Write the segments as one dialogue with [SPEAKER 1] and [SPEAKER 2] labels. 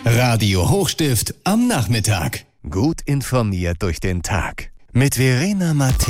[SPEAKER 1] Radio Hochstift am Nachmittag.
[SPEAKER 2] Gut informiert durch den Tag. Mit Verena Mattei.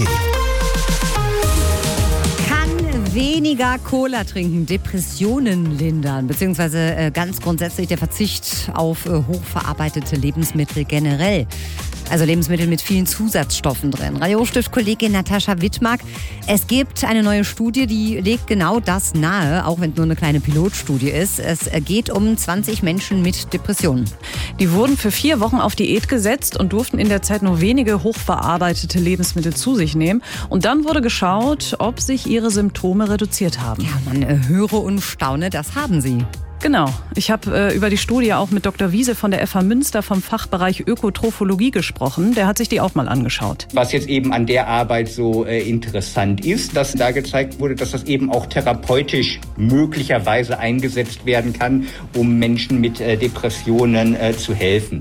[SPEAKER 3] Kann weniger Cola trinken Depressionen lindern? Beziehungsweise ganz grundsätzlich der Verzicht auf hochverarbeitete Lebensmittel generell. Also Lebensmittel mit vielen Zusatzstoffen drin. Radio Hochstift-Kollegin Natascha Wittmark. Es gibt eine neue Studie, die legt genau das nahe, auch wenn es nur eine kleine Pilotstudie ist. Es geht um 20 Menschen mit Depressionen.
[SPEAKER 4] Die wurden für 4 Wochen auf Diät gesetzt und durften in der Zeit nur wenige hochverarbeitete Lebensmittel zu sich nehmen. Und dann wurde geschaut, ob sich ihre Symptome reduziert haben.
[SPEAKER 3] Ja, man höre und staune, das haben sie.
[SPEAKER 4] Genau. Ich habe über die Studie auch mit Dr. Wiese von der FH Münster vom Fachbereich Ökotrophologie gesprochen. Der hat sich die auch mal angeschaut.
[SPEAKER 5] Was jetzt eben an der Arbeit so interessant ist, dass da gezeigt wurde, dass das eben auch therapeutisch möglicherweise eingesetzt werden kann, um Menschen mit Depressionen zu helfen.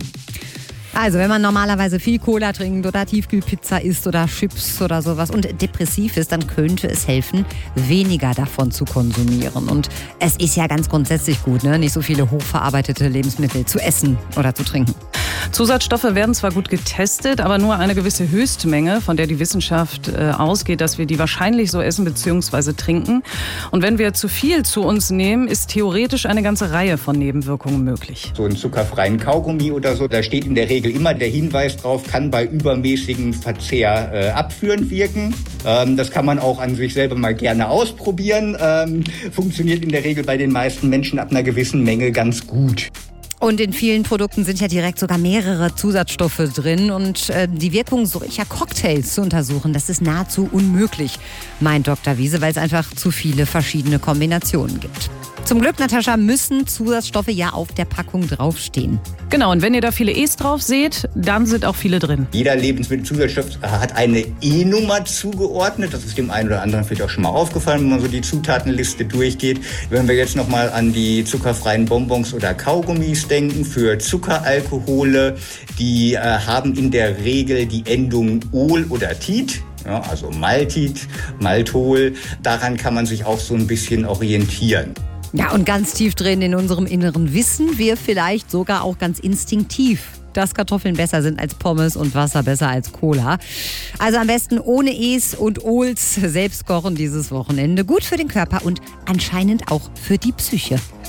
[SPEAKER 3] Also wenn man normalerweise viel Cola trinkt oder Tiefkühlpizza isst oder Chips oder sowas und depressiv ist, dann könnte es helfen, weniger davon zu konsumieren. Und es ist ja ganz grundsätzlich gut, nicht so viele hochverarbeitete Lebensmittel zu essen oder zu trinken.
[SPEAKER 4] Zusatzstoffe werden zwar gut getestet, aber nur eine gewisse Höchstmenge, von der die Wissenschaft ausgeht, dass wir die wahrscheinlich so essen bzw. trinken. Und wenn wir zu viel zu uns nehmen, ist theoretisch eine ganze Reihe von Nebenwirkungen möglich.
[SPEAKER 5] So einen zuckerfreien Kaugummi oder so, da steht in der Regel immer der Hinweis drauf, kann bei übermäßigem Verzehr abführend wirken. Das kann man auch an sich selber mal gerne ausprobieren. Funktioniert in der Regel bei den meisten Menschen ab einer gewissen Menge ganz gut.
[SPEAKER 3] Und in vielen Produkten sind ja direkt sogar mehrere Zusatzstoffe drin. Und die Wirkung solcher Cocktails zu untersuchen, das ist nahezu unmöglich, meint Dr. Wiese, weil es einfach zu viele verschiedene Kombinationen gibt. Zum Glück, Natascha, müssen Zusatzstoffe ja auf der Packung draufstehen.
[SPEAKER 4] Genau, und wenn ihr da viele E's drauf seht, dann sind auch viele drin.
[SPEAKER 5] Jeder Lebensmittelzusatzstoff hat eine E-Nummer zugeordnet. Das ist dem einen oder anderen vielleicht auch schon mal aufgefallen, wenn man so die Zutatenliste durchgeht. Wenn wir jetzt nochmal an die zuckerfreien Bonbons oder Kaugummis denken, für Zuckeralkohole, die haben in der Regel die Endung Ol oder Tit. Ja, also Maltit, Maltol. Daran kann man sich auch so ein bisschen orientieren.
[SPEAKER 3] Ja, und ganz tief drin in unserem Inneren wissen wir vielleicht sogar auch ganz instinktiv, dass Kartoffeln besser sind als Pommes und Wasser besser als Cola. Also am besten ohne E's und Ohls selbst kochen dieses Wochenende. Gut für den Körper und anscheinend auch für die Psyche.